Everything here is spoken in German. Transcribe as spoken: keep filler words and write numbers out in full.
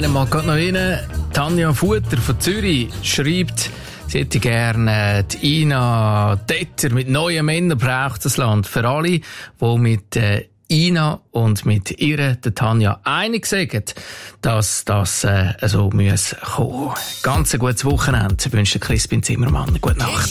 einen mal gerade noch rein. Tanja Futter von Zürich schreibt, sie hätte gerne die Ina Detter mit neuen Männern braucht das Land. Für alle, die mit äh, Ina und mit ihr, der Tanja, einig sind, dass das äh, so muss kommen. Ganz ein gutes Wochenende wünscht Crispin Zimmermann. Gute Nacht.